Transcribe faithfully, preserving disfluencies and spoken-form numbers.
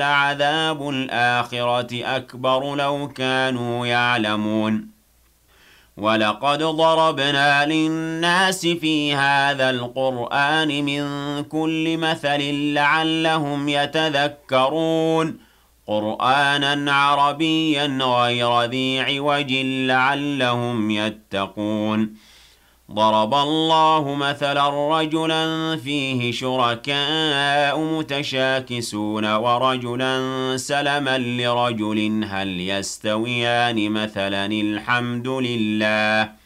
عذاب الآخرة أكبر لو كانوا يعلمون ولقد ضربنا للناس في هذا القرآن من كل مثل لعلهم يتذكرون قرآنا عربيا غير ذي عوج لعلهم يتقون ضرب الله مثلا رجلا فيه شركاء متشاكسون ورجلا سلما لرجل هل يستويان مثلا الحمد لله